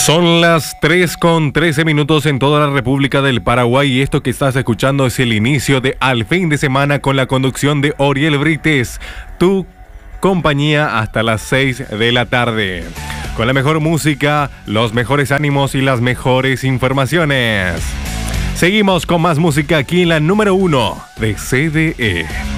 Son las 3:13 en toda la República del Paraguay y esto que estás escuchando es el inicio de Al Fin de Semana con la conducción de Oriel Brites, tu compañía hasta las 6 de la tarde. Con la mejor música, los mejores ánimos y las mejores informaciones. Seguimos con más música aquí en la número 1 de CDE.